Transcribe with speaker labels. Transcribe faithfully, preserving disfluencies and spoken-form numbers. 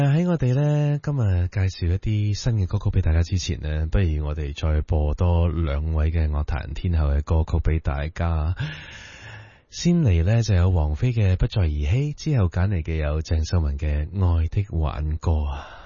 Speaker 1: 喺我哋呢今日介紹一啲新嘅歌曲俾大家之前呢，不如我哋再播多兩位嘅樂壇天后嘅歌曲俾大家。先嚟呢就有王菲嘅《不再兒戲》，之後揀嚟嘅有鄭秀文嘅《愛的挽歌》啊。